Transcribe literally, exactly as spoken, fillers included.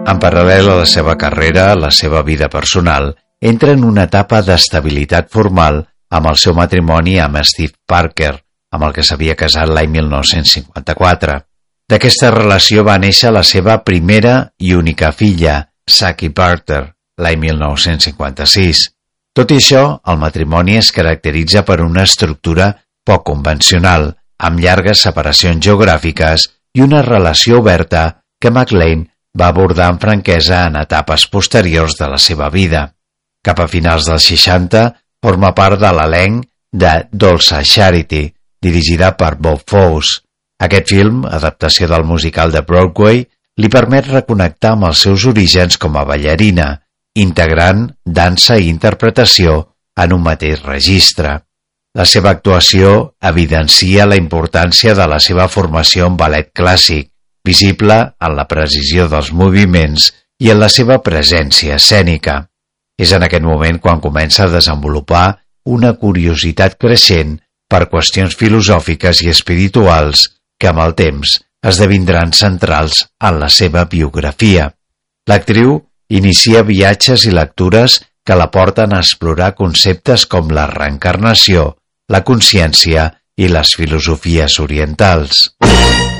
En paral·lel a la seva carrera, la seva vida personal entra en una etapa d'estabilitat formal amb el seu matrimoni amb Steve Parker, amb el que s'havia casat l'any mil nou-cents cinquanta-quatre. D'aquesta relació va néixer la seva primera i única filla, Saki Parker, l'any mil nou-cents cinquanta-sis. Tot i això, el matrimoni es caracteritza per una estructura poc convencional, amb llargues separacions geogràfiques i una relació oberta que MacLaine va abordar amb franquesa en etapes posteriors de la seva vida. Cap a finals dels seixanta, forma part de l'elenc de Dolce Charity, dirigida per Bob Fosse. Aquest film, adaptació del musical de Broadway, li permet reconnectar amb els seus orígens com a ballarina, integrant dansa i interpretació en un mateix registre. La seva actuació evidencia la importància de la seva formació en ballet clàssic, visible en la precisió dels moviments i en la seva presència escènica. És en aquest moment quan comença a desenvolupar una curiositat creixent per qüestions filosòfiques i espirituals que amb el temps esdevindran centrals en la seva biografia. L'actriu inicia viatges i lectures que la porten a explorar conceptes com la reencarnació, la consciència i les filosofies orientals.